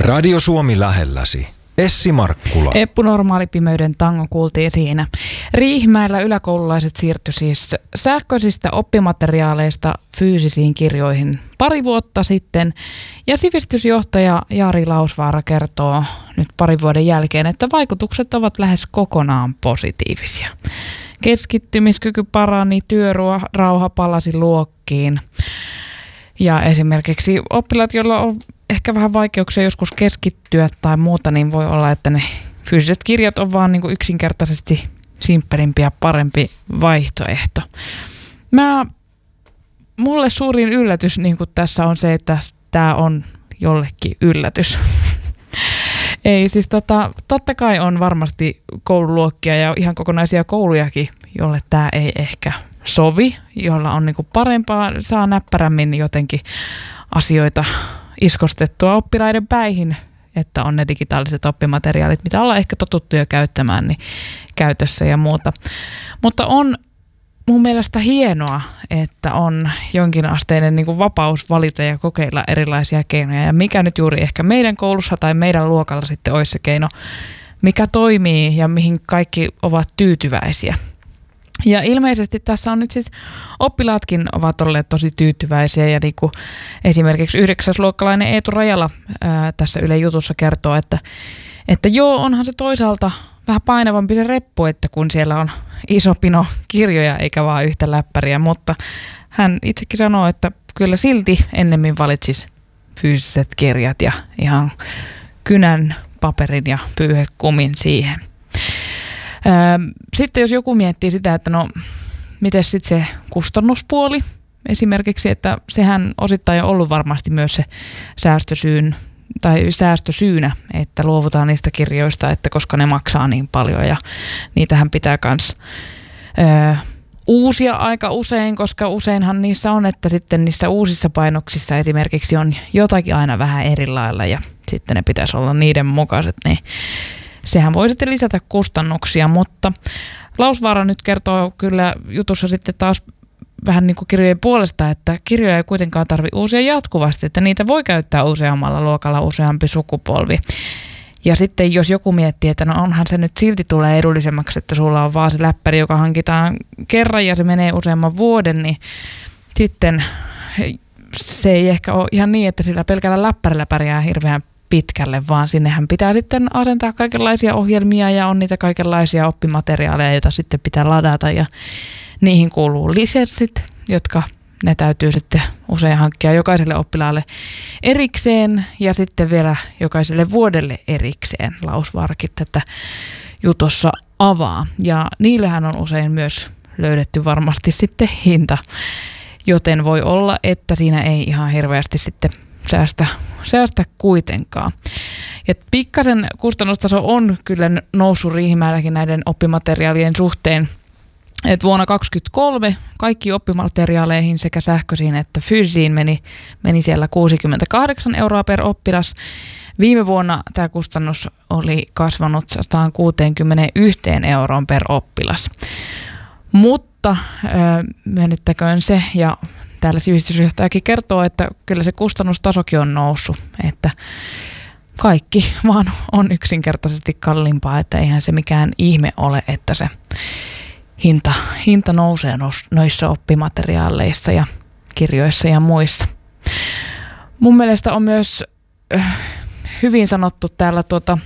Radio Suomi lähelläsi. Essi Markkula. Eppu Normaalipimeyden tango kuultiin siinä. Riihimäellä yläkoululaiset siirtyi siis sähköisistä oppimateriaaleista fyysisiin kirjoihin pari vuotta sitten. Ja sivistysjohtaja Jari Lausvaara kertoo nyt parin vuoden jälkeen, että vaikutukset ovat lähes kokonaan positiivisia. Keskittymiskyky parani, työrauha palasi luokkiin. Ja esimerkiksi oppilaat, joilla on ehkä vähän vaikeuksia joskus keskittyä tai muuta, niin voi olla, että ne fyysiset kirjat on vaan niin kuin yksinkertaisesti simppelimpi ja parempi vaihtoehto. Mulle suurin yllätys niin kuin tässä on se, että tämä on jollekin yllätys. Ei siis totta kai on varmasti koululuokkia ja ihan kokonaisia koulujakin, jolle tämä ei ehkä sovi, jolla on niinku parempaa, saa näppärämmin jotenkin asioita iskostettua oppilaiden päihin, että on ne digitaaliset oppimateriaalit, mitä ollaan ehkä totuttu jo käyttämään, niin käytössä ja muuta. Mutta on mun mielestä hienoa, että on jonkinasteinen niin kuin vapaus valita ja kokeilla erilaisia keinoja. Ja mikä nyt juuri ehkä meidän koulussa tai meidän luokalla sitten olisi se keino, mikä toimii ja mihin kaikki ovat tyytyväisiä. Ja ilmeisesti tässä on nyt siis oppilaatkin ovat olleet tosi tyytyväisiä ja niin kuin esimerkiksi 9-luokkalainen Eetu Rajala tässä Yle Jutussa kertoo, että joo, onhan se toisaalta vähän painavampi se reppu, että kun siellä on iso pino kirjoja eikä vaan yhtä läppäriä, mutta hän itsekin sanoo, että kyllä silti ennemmin valitsisi fyysiset kirjat ja ihan kynän, paperin ja pyyhekumin siihen. Sitten jos joku miettii sitä, että no, miten sitten se kustannuspuoli esimerkiksi, että sehän osittain on ollut varmasti myös se säästösyynä, että luovutaan niistä kirjoista, että koska ne maksaa niin paljon ja niitähän pitää myös uusia aika usein, koska useinhan niissä on, että sitten niissä uusissa painoksissa esimerkiksi on jotakin aina vähän eri lailla ja sitten ne pitäisi olla niiden mukaiset, niin sehän voi sitten lisätä kustannuksia, mutta Lausvaara nyt kertoo kyllä jutussa sitten taas vähän niin kuin kirjojen puolesta, että kirjoja ei kuitenkaan tarvitse uusia jatkuvasti, että niitä voi käyttää useammalla luokalla useampi sukupolvi. Ja sitten jos joku miettii, että no onhan se nyt silti tulee edullisemmaksi, että sulla on vaan se läppäri, joka hankitaan kerran ja se menee useamman vuoden, niin sitten se ei ehkä ole ihan niin, että sillä pelkällä läppärillä pärjää hirveän pitkälle, vaan sinnehän pitää sitten asentaa kaikenlaisia ohjelmia ja on niitä kaikenlaisia oppimateriaaleja, joita sitten pitää ladata ja niihin kuuluu lisenssit, jotka ne täytyy sitten usein hankkia jokaiselle oppilaalle erikseen ja sitten vielä jokaiselle vuodelle erikseen. Lausvaarakin tätä jutussa avaa ja niillähän on usein myös löydetty varmasti sitten hinta, joten voi olla, että siinä ei ihan hirveästi sitten säästä kuitenkaan. Ja pikkasen kustannustaso on kyllä noussut Riihimäelläkin näiden oppimateriaalien suhteen. Et vuonna 2023 kaikki oppimateriaaleihin sekä sähköisiin että fyysisiin meni siellä 68 € per oppilas. Viime vuonna tämä kustannus oli kasvanut 161 € per oppilas. Mutta myönnettäköön se, ja täällä sivistysjohtajakin kertoo, että kyllä se kustannustasokin on noussut, että kaikki vaan on yksinkertaisesti kalliimpaa, että eihän se mikään ihme ole, että se hinta nousee noissa oppimateriaaleissa ja kirjoissa ja muissa. Mun mielestä on myös hyvin sanottu täällä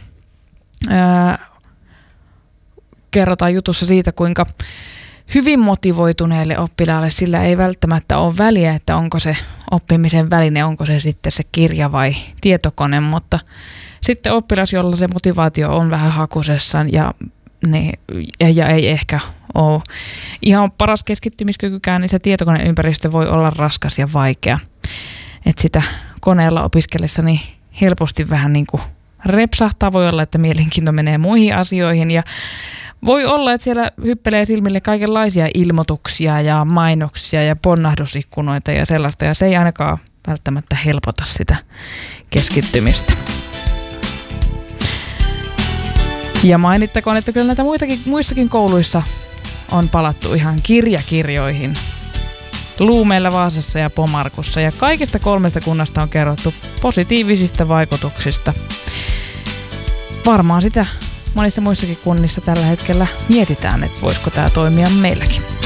kerrotaan jutussa siitä, kuinka hyvin motivoituneelle oppilaalle sillä ei välttämättä ole väliä, että onko se oppimisen väline, onko se sitten se kirja vai tietokone, mutta sitten oppilas, jolla se motivaatio on vähän hakusessa ja ei ehkä ole ihan paras keskittymiskykykään, niin se tietokoneympäristö voi olla raskas ja vaikea. Että sitä koneella opiskellessa niin helposti vähän niin kuin repsahtaa, voi olla, että mielenkiinto menee muihin asioihin ja voi olla, että siellä hyppelee silmille kaikenlaisia ilmoituksia ja mainoksia ja ponnahdusikkunoita ja sellaista, ja se ei ainakaan välttämättä helpota sitä keskittymistä. Ja mainittakoon, että kyllä näitä muissakin kouluissa on palattu ihan kirjakirjoihin. Luumeella, Vaasassa ja Pomarkussa. Ja kaikista 3 kunnasta on kerrottu positiivisista vaikutuksista. Varmaan sitä monissa muissakin kunnissa tällä hetkellä mietitään, että voisiko tämä toimia meilläkin.